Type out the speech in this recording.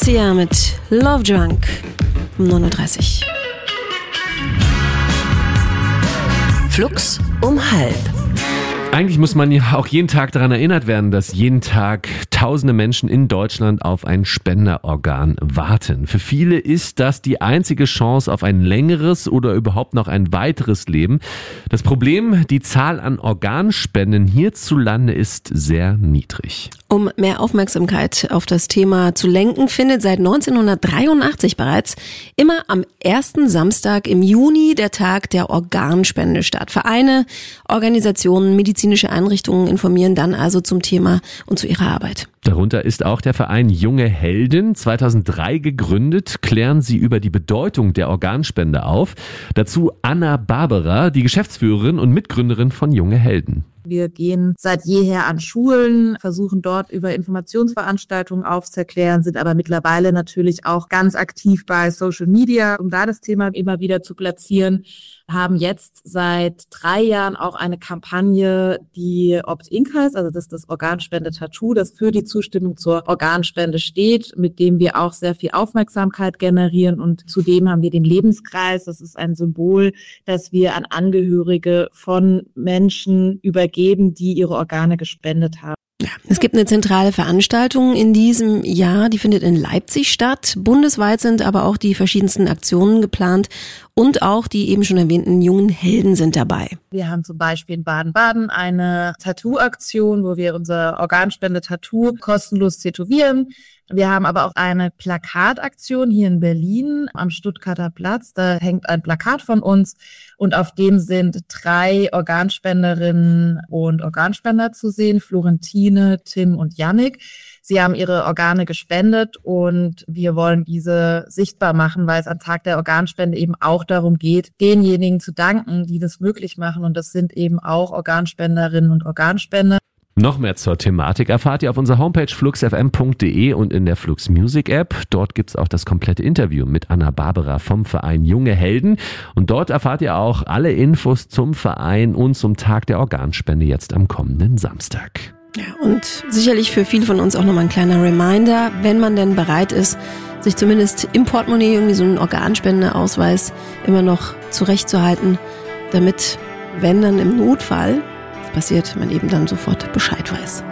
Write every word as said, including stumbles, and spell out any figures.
Sia mit Love Drunk um neun Uhr dreißig. Flux um halb. Eigentlich muss man ja auch jeden Tag daran erinnert werden, dass jeden Tag tausende Menschen in Deutschland auf ein Spenderorgan warten. Für viele ist das die einzige Chance auf ein längeres oder überhaupt noch ein weiteres Leben. Das Problem, die Zahl an Organspenden hierzulande ist sehr niedrig. Um mehr Aufmerksamkeit auf das Thema zu lenken, findet seit neunzehnhundertdreiundachtzig bereits immer am ersten Samstag im Juni der Tag der Organspende statt. Vereine, Organisationen, medizinische Einrichtungen informieren dann also zum Thema und zu ihrer Arbeit. Darunter ist auch der Verein Junge Helden. zweitausenddrei gegründet, klären sie über die Bedeutung der Organspende auf. Dazu Anna Barbera, die Geschäftsführerin und Mitgründerin von Junge Helden. Wir gehen seit jeher an Schulen, versuchen dort über Informationsveranstaltungen aufzuklären, sind aber mittlerweile natürlich auch ganz aktiv bei Social Media, um da das Thema immer wieder zu platzieren. Haben jetzt seit drei Jahren auch eine Kampagne, die Opt-in heißt, also das ist das Organspende-Tattoo, das für die Zustimmung zur Organspende steht, mit dem wir auch sehr viel Aufmerksamkeit generieren, und zudem haben wir den Lebenskreis, das ist ein Symbol, das wir an Angehörige von Menschen übergeben, die ihre Organe gespendet haben. Ja, es gibt eine zentrale Veranstaltung in diesem Jahr, die findet in Leipzig statt. Bundesweit sind aber auch die verschiedensten Aktionen geplant und auch die eben schon erwähnten Jungen Helden sind dabei. Wir haben zum Beispiel in Baden-Baden eine Tattoo-Aktion, wo wir unser Organspende-Tattoo kostenlos tätowieren. Wir haben aber auch eine Plakataktion hier in Berlin am Stuttgarter Platz. Da hängt ein Plakat von uns und auf dem sind drei Organspenderinnen und Organspender zu sehen, Florentine, Tim und Yannick. Sie haben ihre Organe gespendet und wir wollen diese sichtbar machen, weil es am Tag der Organspende eben auch darum geht, denjenigen zu danken, die das möglich machen, und das sind eben auch Organspenderinnen und Organspender. Noch mehr zur Thematik erfahrt ihr auf unserer Homepage flux f m punkt d e und in der Flux Music App. Dort gibt's auch das komplette Interview mit Anna Barbera vom Verein Junge Helden. Und dort erfahrt ihr auch alle Infos zum Verein und zum Tag der Organspende jetzt am kommenden Samstag. Ja, und sicherlich für viele von uns auch nochmal ein kleiner Reminder, wenn man denn bereit ist, sich zumindest im Portemonnaie irgendwie so einen Organspendeausweis immer noch zurechtzuhalten, damit, wenn dann im Notfall passiert, man eben dann sofort Bescheid weiß.